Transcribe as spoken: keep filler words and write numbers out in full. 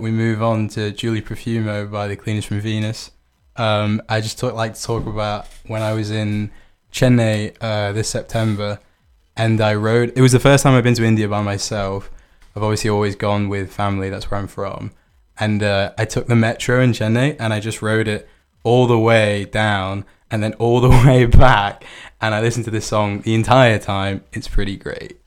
we move on to Julie Profumo by The Cleaners from Venus. Um, I just talk, like to talk about when I was in Chennai uh, this September, and I rode. It was the first time I've been to India by myself. I've obviously always gone with family. That's where I'm from. And uh, I took the metro in Chennai, and I just rode it all the way down and then all the way back. And I listened to this song the entire time. It's pretty great.